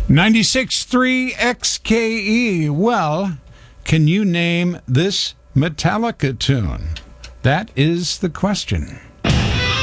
96.3 XKE. Well, can you name this Metallica tune? That is the question.